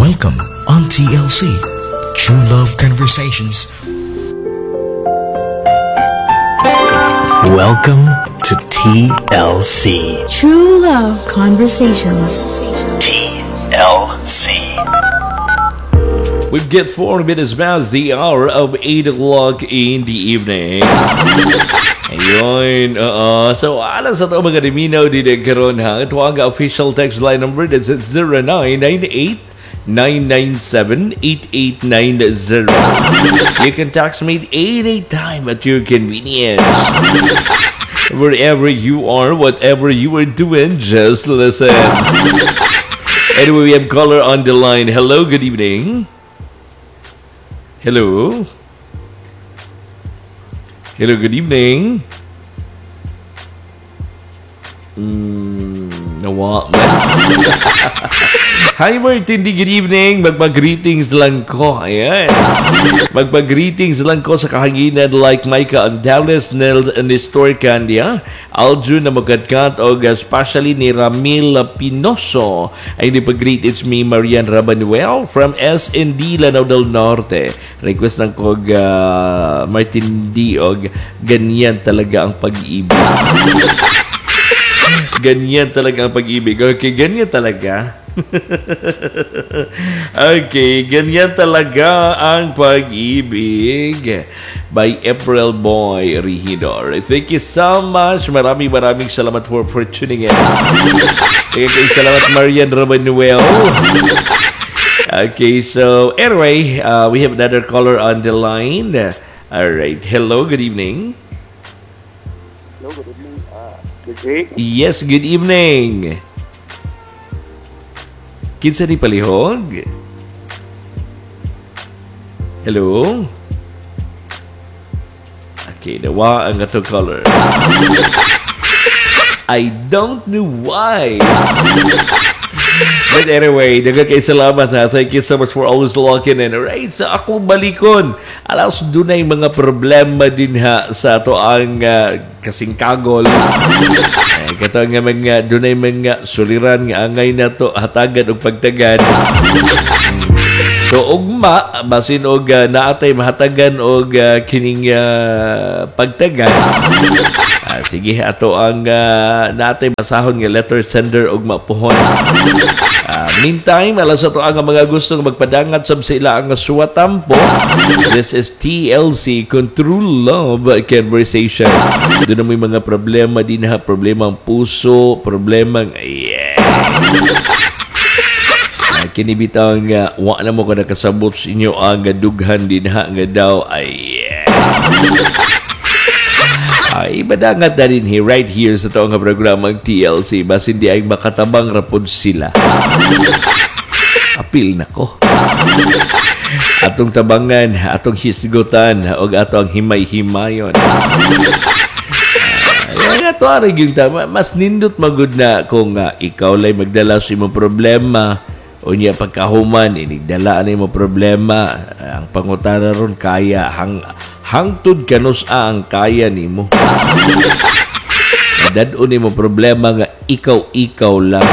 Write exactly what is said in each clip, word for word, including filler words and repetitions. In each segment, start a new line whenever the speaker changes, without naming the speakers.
Welcome on T L C, True Love Conversations.
Welcome to T L C.
True Love Conversations.
T L C.
We get four minutes past the hour of eight o'clock in the evening. Ayun, oo. So, alam sa ito mga diminaw din karon ha. Ito ang official text line number. That's at zero nine nine eight nine nine seven eight eight nine zero. You can text me any time at your convenience. Wherever you are, whatever you are doing, just listen. Anyway, we have caller on the line. Hello, good evening. Hello. Hello, good evening. Mm, nawa man. Hi Martin, good evening. Magpag-greetings lang ko. Ayan. Magpag-greetings lang ko sa kahanginan like Micah Andales, Nels Nestor Candia, Aljun na magkatkat o especially ni Ramil Pinoso. Ay nipag-greet, it's me, Marian Rabanuel from S N D Lanao del Norte. Request ng kog uh, Martin D. og ganyan talaga ang pag-ibig. Ganyan talaga ang pag-ibig. Okay, ganyan talaga. Okay, ganyan talaga ang pag-ibig. By April Boy Regidor. Thank you so much. Maraming maraming salamat for, for tuning in. Thank you, salamat Marian Rabanuel. Okay, so anyway, uh, we have another caller on the line. Alright, hello, good evening.
Hello, good evening. Uh, good day.
Yes, good evening. Kinsa ni palihog? Hello? Okay, nawa ang ato caller. I don't know why. But anyway, daga kay salamat ha. Thank you so much for always locking in. Alright, sa akong balikon. Alas, dunay mga problema din ha sa ato ang uh, kasingkagol. Ay, kato nga mga, dunay mga suliran nga angay na to hatagan o pagtagan. So, ugma, basin og uh, naatay mahatagan og uh, kining uh, pagtagan. Ah, sige, ato ang uh, naatay masahon nga letter sender og mapuhon. Uh, meantime, alas ato ang mga gusto magpadangat sab sa ila ang suwatampo. This is T L C, True Love Conversation. Doon na may mga problema din ha, problema ang puso, problema ang yeah. Uh, kinibitang uh, wa na mo ka nakasabot sa inyo ang dughan din ha nga daw ay yeah. Ay, ibadangat na rin he, right here sa taong programang T L C. Bas hindi ay makatabang rapod sila. Apil na ko. Atong tabangan, atong hisgutan, o atong himay-himayon. Ay, ato arig yung tama. Mas nindot magud na kung uh, ikaw lay magdala sa imong problema o niya pagkahuman, inigdala na imong problema. Ang pangutana ron kaya, hang hangtod kanus ang kaya nimo. Dadon nimo problema nga ikaw-ikaw lang.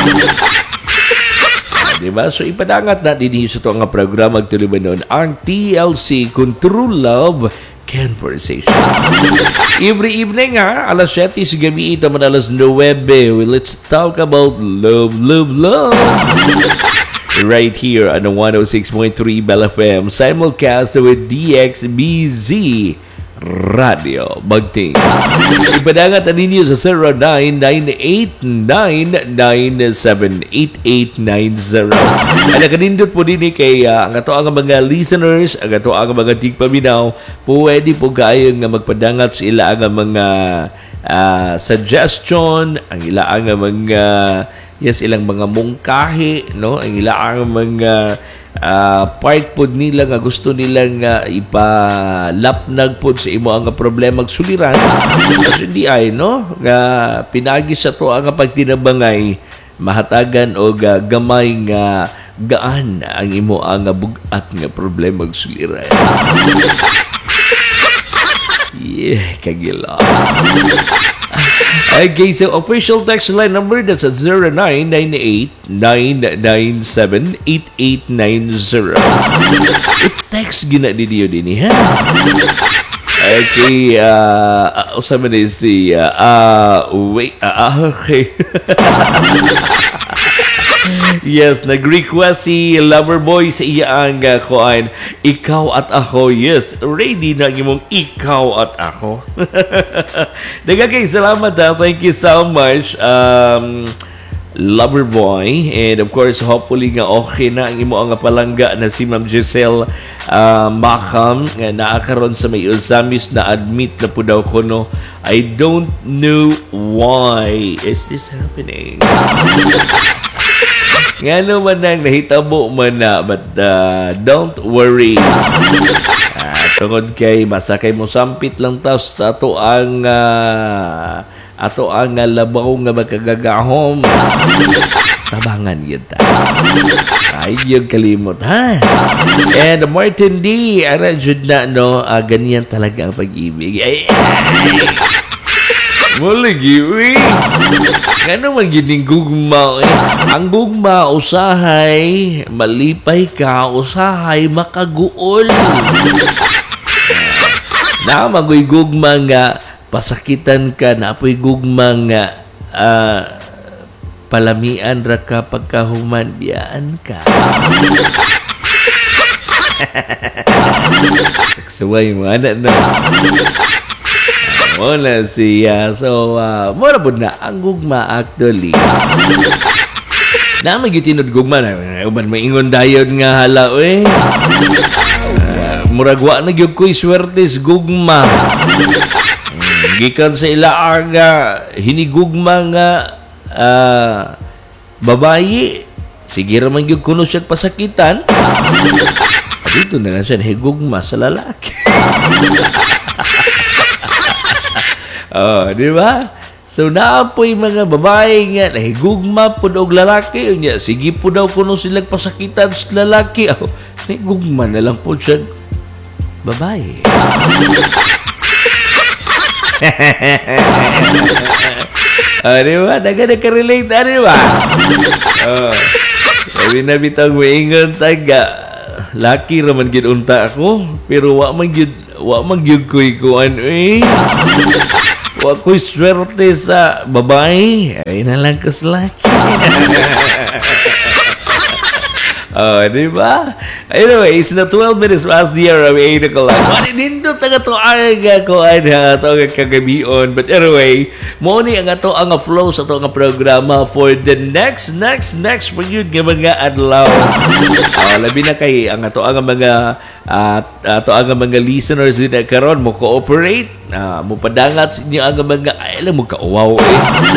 Diba? So ipadangat na din sa ito nga programa magtuloy noon ang T L C kung True Love Conversation. Every evening ha, alas siyete sa gabi ito man alas nine, well, let's talk about love, love, love. Right here on the one oh six point three Bell F M, simulcast with D X B Z Radio Bagting. Ipadangat na ninyo sa zero nine nine eight nine nine seven eight eight nine zero. At nakanindot po din kay uh, ang ato ang mga listeners, ang ato ang mga tigpaminaw, pwede po kayo nga magpadangat sa ila ang mga uh, suggestion, ang ila ang mga yes, ilang mga mungkahi, no? Ang ilang mga uh, part pod nila nga gusto nilang uh, ipalapnag pod sa imo ang problema suliran. Kasi di ay, no? Nga pinagi sa to ang pagtinabangay, mahatagan o uh, gamay nga gaan ang imo ang bugat nga problema suliran. Yeah, kagila. Okay, so official text line number, that's at zero nine nine eight nine nine seven eight eight nine zero. I-text gina din yun din, ha? Okay, uh, usama na si, uh, uh, wait, uh, okay. Yes, nag-request si Loverboy sa iya ang uh, kuan, ikaw at ako. Yes, ready na imong ikaw at ako. Nagagay, salamat ha. Thank you so much, um, Loverboy. And of course, hopefully nga okay na ang imo ang palangga na si Ma'am Giselle uh, Macam nga naakaroon sa may Ulsamis na admit na po daw ko no. I don't know why is this happening. Nga naman nang nahitabo man na, but uh, don't worry. Uh, tungod kay masakay mo sampit lang tas ato ang uh, ato ang uh, labaw nga magkagagahom. Tabangan yun ta. Ay, yung kalimot, ha? And Martin D, ara jud na, no, uh, ganyan talaga ang pag-ibig. Ay, ay. Malagi, uy. Nga naman gining gugma, eh. Ang gugma, usahay, malipay ka, usahay, makaguol. Na, magoy gugma nga, pasakitan ka, na apoy gugma nga, uh, palamian ra ka pagkahumandiyaan ka. Suway mo, anak na. Wala siya. So, uh, mura po na ang gugma actually. Na magitinod gugma na. Uban maingon dayon nga hala, eh. Uh, muragwa na gyud ko'y swertes gugma. Um, gikan sa ilaang nga hinigugma nga uh, babayi. Sige raman gyud kuno siya pasakitan. Dito na lang siya nahigugma sa lalaki. Oh, di ba? So, naapoy mga babae nga, nahigugma po daw lalaki. Nya, sige po daw kuno silang pasakitan sa lalaki. Oh, nahigugma na lang po siya babae. Oh, di ba? Naga-nakarelate na, di ba? Oh, sabi na bitang maingon taga. Laki raman ginunta ako, pero wa man gyud wa man gyud ko'y kuan, eh. Wa ko'y swerte sa babae. Ay na lang kas laki. Oh, di ba? Anyway, it's na twelve minutes past the hour of eight o'clock. Wala nindot ang ato ang kuan ha, ato ang kagabion. But anyway, mo ni ang ato ang flow sa ato ang programa for the next, next, next for you nga mga adlaw. Oh, labi na kay ang ato ang mga uh, ato ang mga listeners din karon mo cooperate, uh, mo padangat sa inyo ang mga ay alam mo kauwaw eh.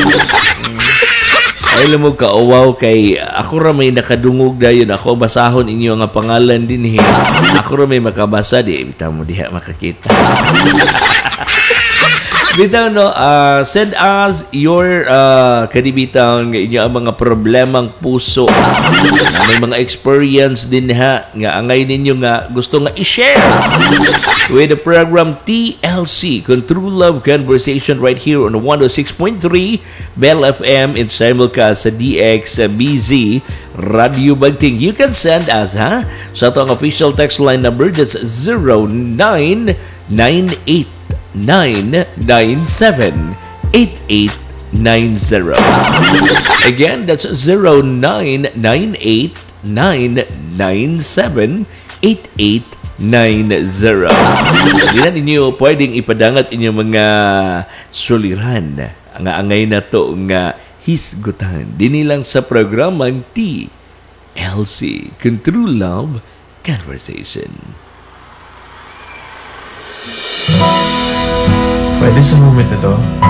Ay alam mo kauwaw kay ako ra may nakadungog dayon ako basahon inyo nga pangalan din eh. Ako ra may makabasa di bitaw mo diha makakita. Bitaw no, uh, send us your uh, kadibitang inyo ang mga problemang puso. Uh, may mga experience din ha nga angay ninyo nga gusto nga i-share with the program T L C, kung True Love Conversation right here on one oh six point three Bell F M in simulcast sa D X B Z Radio Bagting. You can send us ha sa itong official text line number, that's zero nine nine eight nine nine seven eight eight nine zero. Again, that's zero nine nine eight nine nine seven eight eight nine zero. Hindi na ninyo pwedeng ipadangat inyong mga suliran. Ang angay na to nga hisgutan. Dinilang sa programang T L C, kung True Love Conversation.
Pwede sa moment na to,